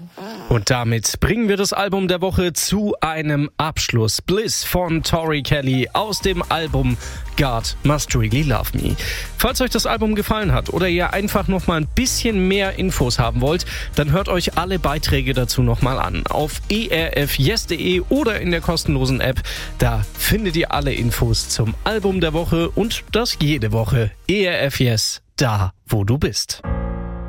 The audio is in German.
Und damit bringen wir das Album der Woche zu einem Abschluss. Bliss von Tori Kelly aus dem Album God Must Really Love Me. Falls euch das Album gefallen hat oder ihr einfach noch mal ein bisschen mehr Infos haben wollt, dann hört euch alle Beiträge dazu noch mal an. Auf erfyes.de oder in der kostenlosen App. Da findet ihr alle Infos zum Album der Woche und das jede Woche. ERF Yes, da wo du bist.